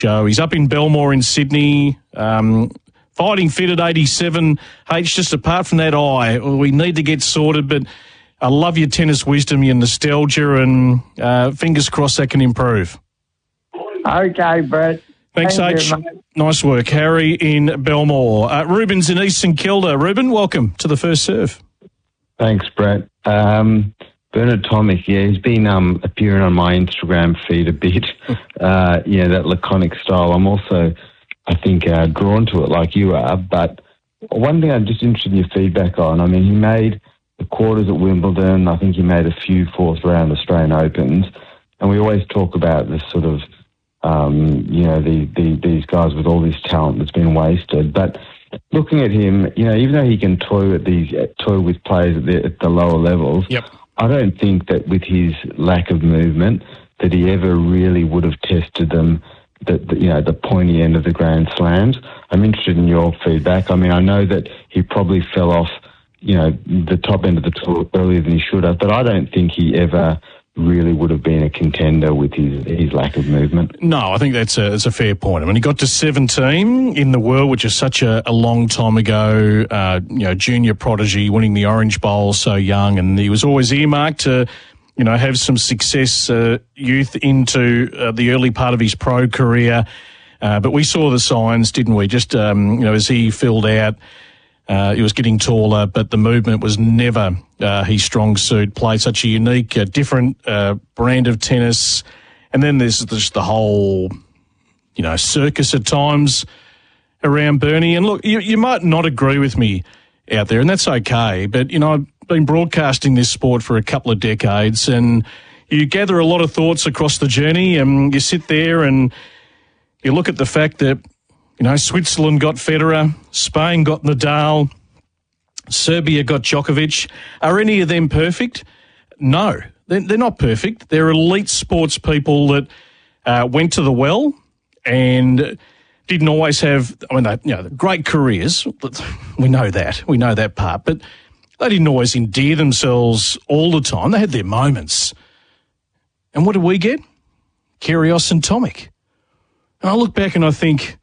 Joe. He's up in Belmore in Sydney, fighting fit at 87. H, just apart from that eye, we need to get sorted, but I love your tennis wisdom, your nostalgia, and fingers crossed that can improve. Okay, Brett. Thanks, Thank H. you, mate. Nice work. Harry in Belmore. Ruben's in East St Kilda. Ruben, welcome to the First Serve. Thanks, Brett. Bernard Tomic, he's been appearing on my Instagram feed a bit. That laconic style. I'm also, I think, drawn to it like you are. But one thing I'm just interested in your feedback on, I mean, he made the quarters at Wimbledon. I think he made a few fourth-round Australian Opens. And we always talk about this sort of, these guys with all this talent that's been wasted. But looking at him, even though he can toy with players at the lower levels, yep. I don't think that with his lack of movement that he ever really would have tested them the pointy end of the Grand Slams. I'm interested in your feedback. I mean, I know that he probably fell off, the top end of the tour earlier than he should have, but I don't think he ever really would have been a contender with his lack of movement. No, I think that's a fair point. I mean, he got to 17 in the world, which is such a long time ago, junior prodigy, winning the Orange Bowl so young, and he was always earmarked to, have some success youth into the early part of his pro career. But we saw the signs, didn't we? Just, as he filled out, he was getting taller, but the movement was never his strong suit. Played such a unique, different brand of tennis. And then there's just the whole, circus at times around Bernie. And look, you might not agree with me out there, and that's okay. But, I've been broadcasting this sport for a couple of decades, and you gather a lot of thoughts across the journey, and you sit there and you look at the fact that, Switzerland got Federer, Spain got Nadal, Serbia got Djokovic. Are any of them perfect? No, they're not perfect. They're elite sports people that went to the well and didn't always have, great careers. We know that part, but they didn't always endear themselves all the time. They had their moments. And what did we get? Kyrgios and Tomic. And I look back and I think,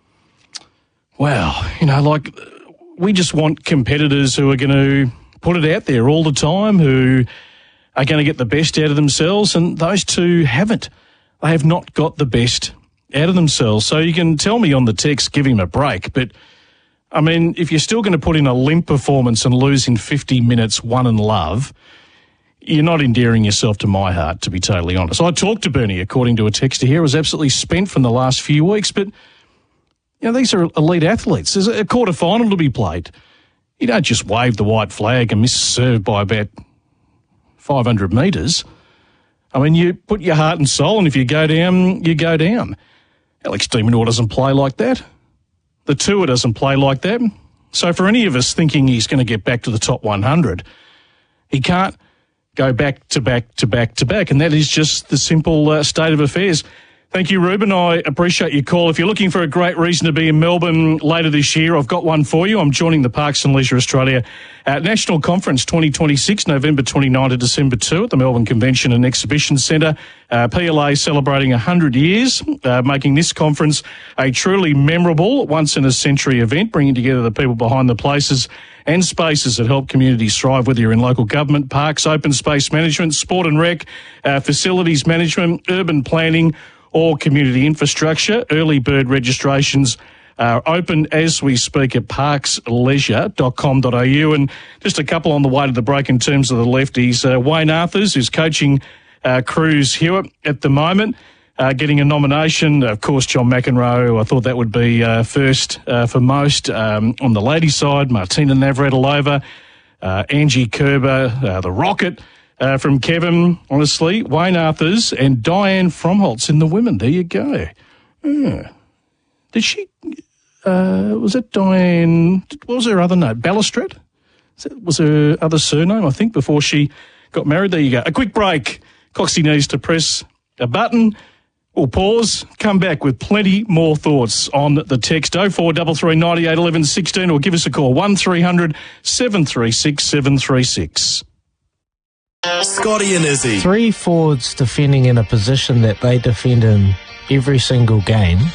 wow, we just want competitors who are going to put it out there all the time, who are going to get the best out of themselves, and those two haven't. They have not got the best out of themselves. So you can tell me on the text, give him a break, but, if you're still going to put in a limp performance and lose in 50 minutes, won and love, you're not endearing yourself to my heart, to be totally honest. I talked to Bernie, according to a texter here, was absolutely spent from the last few weeks, but these are elite athletes. There's a quarter-final to be played. You don't just wave the white flag and miss a serve by about 500 metres. You put your heart and soul, and if you go down, you go down. Alex de Minaur doesn't play like that. The Tour doesn't play like that. So for any of us thinking he's going to get back to the top 100, he can't go back to back to back to back, and that is just the simple state of affairs. Thank you, Ruben. I appreciate your call. If you're looking for a great reason to be in Melbourne later this year, I've got one for you. I'm joining the Parks and Leisure Australia National Conference 2026, November 29 to December 2 at the Melbourne Convention and Exhibition Centre. PLA celebrating 100 years, making this conference a truly memorable, once-in-a-century event, bringing together the people behind the places and spaces that help communities thrive, whether you're in local government, parks, open space management, sport and rec, facilities management, urban planning, or community infrastructure. Early bird registrations are open as we speak at parksleisure.com.au. And just a couple on the way to the break in terms of the lefties. Wayne Arthurs, who's coaching Cruz Hewitt at the moment, getting a nomination. Of course, John McEnroe, I thought that would be first for most. On the ladies' side, Martina Navratilova, Angie Kerber, the Rocket, from Kevin, honestly, Wayne Arthurs and Diane Fromholtz in the women. There you go. Did she, was it Diane, what was her other name? Ballustrade? Was her other surname, I think, before she got married? There you go. A quick break. Coxie needs to press a button. We'll pause, come back with plenty more thoughts on the text 0433 98 11 16 or give us a call 1300 736 736. Scotty and Izzy. Three forwards defending in a position that they defend in every single game